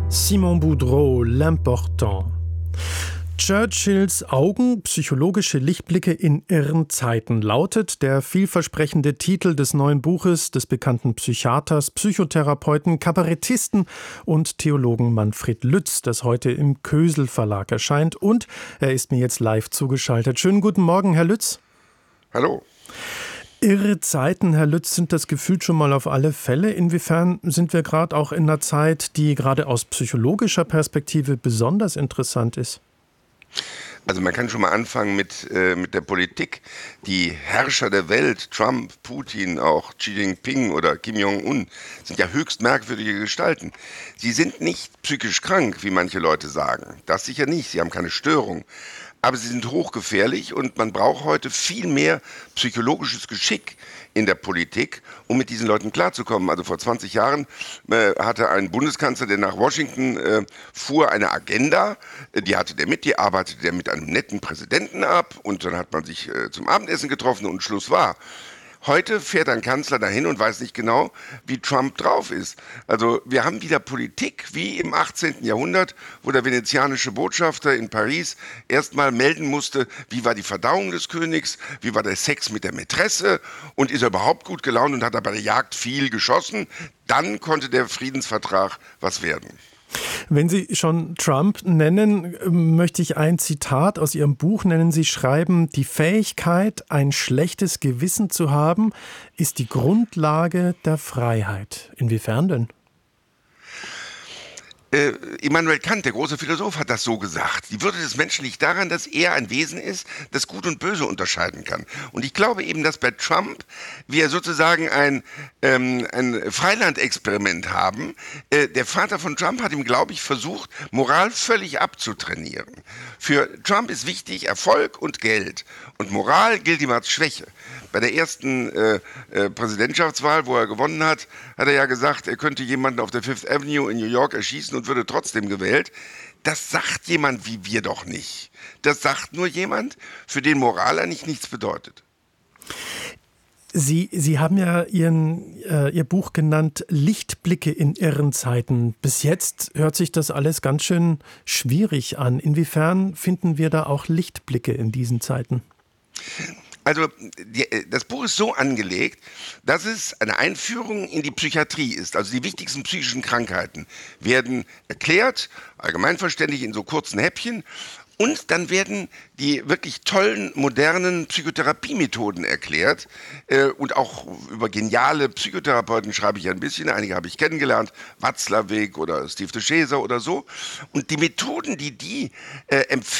Simon Boudreau, L'Important. Churchills Augen, psychologische Lichtblicke in irren Zeiten, lautet der vielversprechende Titel des neuen Buches des bekannten Psychiaters, Psychotherapeuten, Kabarettisten und Theologen Manfred Lütz, das heute im Kösel Verlag erscheint. Und er ist mir jetzt live zugeschaltet. Schönen guten Morgen, Herr Lütz. Hallo. Irre Zeiten, Herr Lütz, sind das gefühlt schon mal auf alle Fälle. Inwiefern sind wir gerade auch in einer Zeit, die gerade aus psychologischer Perspektive besonders interessant ist? Also man kann schon mal anfangen mit der Politik. Die Herrscher der Welt, Trump, Putin, auch Xi Jinping oder Kim Jong-un, sind ja höchst merkwürdige Gestalten. Sie sind nicht psychisch krank, wie manche Leute sagen. Das sicher nicht, sie haben keine Störung. Aber sie sind hochgefährlich und man braucht heute viel mehr psychologisches Geschick in der Politik, um mit diesen Leuten klarzukommen. Also vor 20 Jahren hatte ein Bundeskanzler, der nach Washington fuhr, eine Agenda, die hatte der mit, die arbeitete der mit einem netten Präsidenten ab und dann hat man sich zum Abendessen getroffen und Schluss war. Heute fährt ein Kanzler dahin und weiß nicht genau, wie Trump drauf ist. Also wir haben wieder Politik wie im 18. Jahrhundert, wo der venezianische Botschafter in Paris erstmal melden musste, wie war die Verdauung des Königs, wie war der Sex mit der Mätresse und ist er überhaupt gut gelaunt und hat er bei der Jagd viel geschossen. Dann konnte der Friedensvertrag was werden. Wenn Sie schon Trump nennen, möchte ich ein Zitat aus Ihrem Buch nennen. Sie schreiben, die Fähigkeit, ein schlechtes Gewissen zu haben, ist die Grundlage der Freiheit. Inwiefern denn? Immanuel Kant, der große Philosoph, hat das so gesagt. Die Würde des Menschen liegt daran, dass er ein Wesen ist, das Gut und Böse unterscheiden kann. Und ich glaube eben, dass bei Trump wir sozusagen ein Freilandexperiment haben. Der Vater von Trump hat ihm, glaube ich, versucht, Moral völlig abzutrainieren. Für Trump ist wichtig Erfolg und Geld. Und Moral gilt ihm als Schwäche. Bei der ersten Präsidentschaftswahl, wo er gewonnen hat, hat er ja gesagt, er könnte jemanden auf der Fifth Avenue in New York erschießen und würde trotzdem gewählt. Das sagt jemand wie wir doch nicht. Das sagt nur jemand, für den Moral eigentlich nichts bedeutet. Sie haben ja Ihr Buch genannt, Lichtblicke in irren Zeiten. Bis jetzt hört sich das alles ganz schön schwierig an. Inwiefern finden wir da auch Lichtblicke in diesen Zeiten? Also das Buch ist so angelegt, dass es eine Einführung in die Psychiatrie ist. Also die wichtigsten psychischen Krankheiten werden erklärt, allgemeinverständlich in so kurzen Häppchen. Und dann werden die wirklich tollen, modernen Psychotherapiemethoden erklärt. Und auch über geniale Psychotherapeuten schreibe ich ein bisschen. Einige habe ich kennengelernt, Watzlawick oder Steve de Chaser oder so. Und die Methoden, die empfehlen,